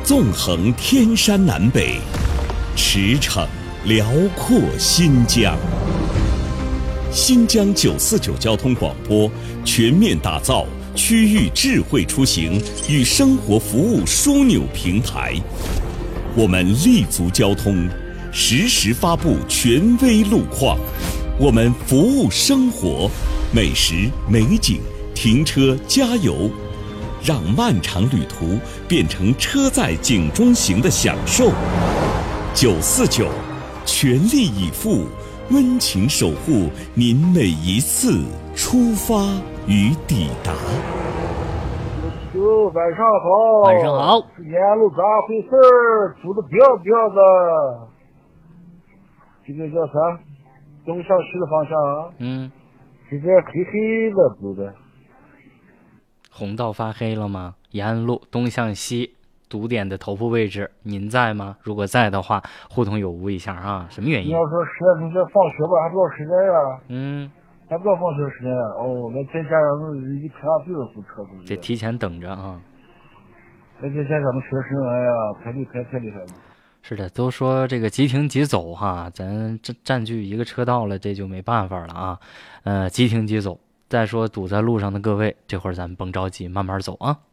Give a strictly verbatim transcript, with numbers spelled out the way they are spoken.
纵横天山南北，驰骋辽阔新疆。新疆九四九交通广播全面打造区域智慧出行与生活服务枢纽平台，我们立足交通，实时发布权威路况，我们服务生活，美食美景，停车加油，让漫长旅途变成车载景中行的享受。九四九，全力以赴，温情守护您每一次出发与抵达。 哟，晚上好。 晚上好。 沿路咋回事儿？堵得彪彪的。这个叫啥？东向西的方向啊。 嗯。 这边黑黑的堵的。 红道发黑了吗？延安路东向西堵点的头部位置，您在吗？如果在的话，互通有无一下啊。什么原因？ 你要说实在同学放学吧，还不知道时间呀。 嗯。 还不知道放学时间呀。哦，那天家长们一排大队的堵车子。 得提前等着啊。 那些家长们学生，哎呀，排队排太厉害了。 是的，都说这个即停即走哈，咱占占据一个车道了，这就没办法了啊。呃，即停即走。再说堵在路上的各位，这会儿咱甭着急，慢慢走啊。